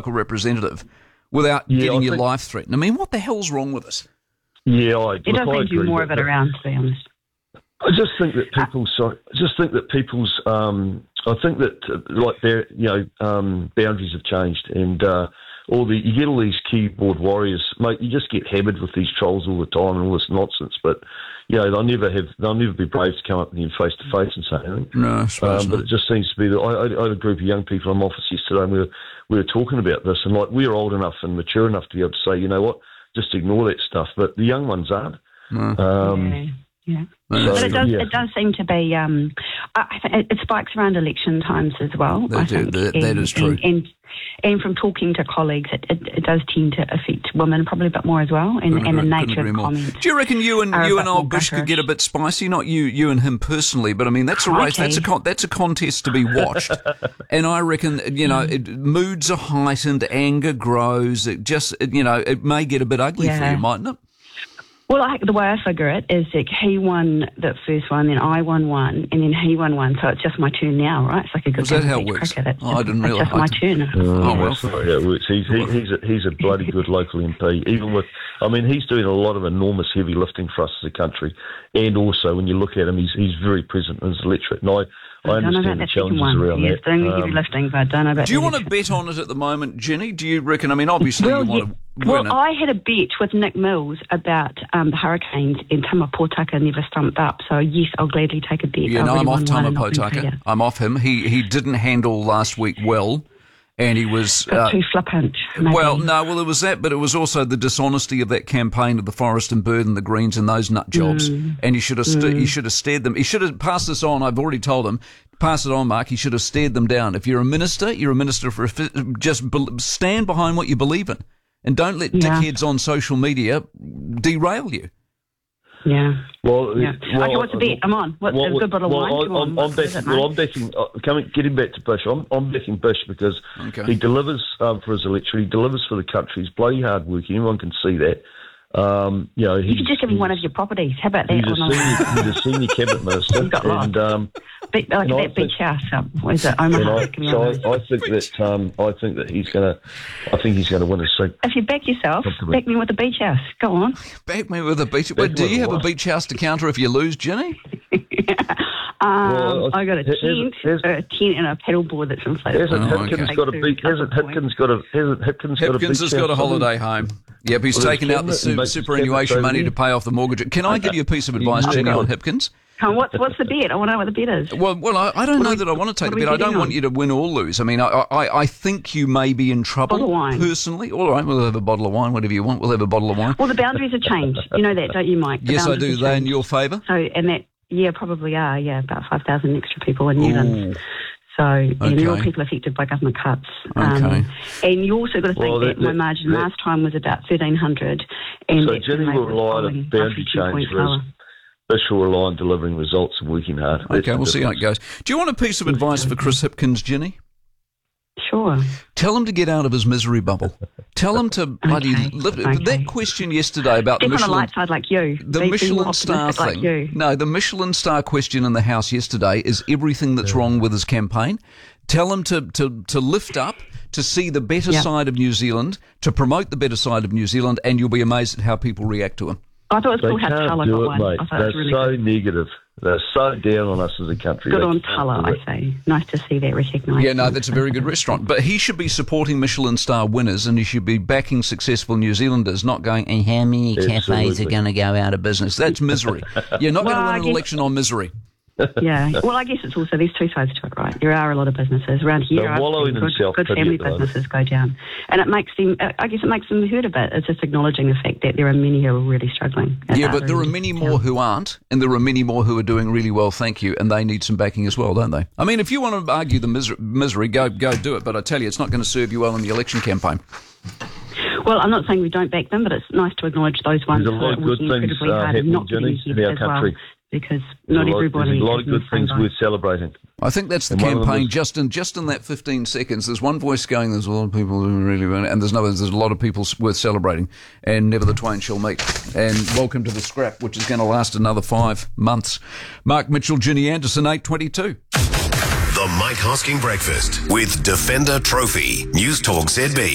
local representative without getting your life threatened. I mean, what the hell's wrong with us? Yeah, it does seem to be more of it around, to be honest. I just think that I think that their boundaries have changed, and you get all these keyboard warriors, mate. You just get hammered with these trolls all the time and all this nonsense. But they'll never be brave to come up with you face to face and say anything. No, I suppose but not. it just seems to be that I had a group of young people in my office yesterday, and we were talking about this, and we're old enough and mature enough to be able to say, you know what, just ignore that stuff. But the young ones aren't. No. Yeah. But it does seem to be, I think it spikes around election times as well. That is true. And from talking to colleagues, it does tend to affect women probably a bit more as well, and the nature of comments. Do you reckon you and old Bush could get a bit spicy? Not you and him personally, but I mean that's a race. That's a contest to be watched. And I reckon moods are heightened, anger grows. It just it may get a bit ugly for you, mightn't it? Well, the way I figure it is that he won the first one, then I won one, and then he won one. So it's just my turn now, right? It's like a good Is that how it works? I didn't realise. It's just my turn. That's not how it works. He's a bloody good local MP. He's doing a lot of enormous heavy lifting for us as a country, and also when you look at him, he's very present in his electorate. And I understand the challenges around that. Yes, doing the heavy lifting, but I don't know about. Do you want to bet on it at the moment, Jenny? Do you reckon? I mean, obviously you want to win it. Well, I had a bet with Nick Mills about the Hurricanes, and Tama Potaka never stumped up. So yes, I'll gladly take a bet. Yeah, no, I'm off Tama Potaka. I'm off him. He didn't handle last week well. And he was too flippant. Maybe. Well, it was that, but it was also the dishonesty of that campaign of the Forest and Bird and the Greens and those nut jobs. And he should have stared them. He should have passed this on. I've already told him. Pass it on, Mark. He should have stared them down. If you're a minister for just stand behind what you believe in, and don't let dickheads on social media derail you. Yeah. Well, okay, what's the bet? I'm on. What's a good bottle of wine? I'm betting. Getting back to Bush, I'm betting Bush because he delivers for his electorate. He delivers for the country. He's bloody hard working. Everyone can see that. You could just give him one of your properties. How about that? He's a senior cabinet minister. He's got lots. That beach house. What is it? Omaha. I think that he's going to win a seat. If you back yourself, back me with a beach house. Go on. Back me with a beach. Do you have a beach house to counter if you lose, Jenny? I got a tent and a paddleboard that's inflated. Hasn't Hipkins has got a holiday home. Yep, he's taken out the superannuation money to pay off the mortgage. Can I give you a piece of advice, Jenny, on Hipkins? What's the bet? I want to know what the bet is. Well, I don't know that I want to take the bet. I don't want you to win or lose. I mean, I think you may be in trouble personally. All right, we'll have a bottle of wine, whatever you want. We'll have a bottle of wine. Well, the boundaries have changed. You know that, don't you, Mike? Yes, I do. They're in your favour? Probably are. Yeah, about 5,000 extra people in Newlands. So, and all people affected by government cuts. And you also got to think that my margin last time was about 1,300. So Jenny will rely on a boundary change for us. Bush will rely on delivering results and working hard. Okay, we'll see how it goes. Do you want a piece of advice for Chris Hipkins, Jenny? Sure. Tell him to get out of his misery bubble. Tell him to bloody live. That question yesterday about the Michelin, on a light side like you. The Michelin star thing. Like no, the Michelin star question in the House yesterday is everything that's wrong with his campaign. Tell him to lift up, to see the better side of New Zealand, to promote the better side of New Zealand, and you'll be amazed at how people react to him. I thought it was cool how Tulla got one. Mate. They're really so negative. They're so down on us as a country. Good on Tulla, I say. Nice to see that recognised. Yeah, no, that's a very good restaurant. But he should be supporting Michelin star winners, and he should be backing successful New Zealanders, not going, and how many cafes are going to go out of business? That's misery. You're not going to win an election on misery. Yeah. Well, I guess it's also, there's two sides to it, right? There are a lot of businesses around here. Good family businesses go down. And it makes them, I guess it makes them hurt a bit. It's just acknowledging the fact that there are many who are really struggling. Yeah, but there are many more who aren't, and there are many more who are doing really well, thank you, and they need some backing as well, don't they? I mean, if you want to argue the misery, go do it, but I tell you, it's not going to serve you well in the election campaign. Well, I'm not saying we don't back them, but it's nice to acknowledge those ones who are working incredibly hard and not getting ahead in our country. Because not everybody. There's a lot of good things worth celebrating. I think that's the campaign. Just in that 15 seconds, there's one voice going, there's a lot of people who really want it, and there's a lot of people worth celebrating, and never the twain shall meet. And welcome to the scrap, which is going to last another 5 months. Mark Mitchell, Ginny Anderson, 8:22. The Mike Hosking Breakfast with Defender Trophy, News Talk ZB.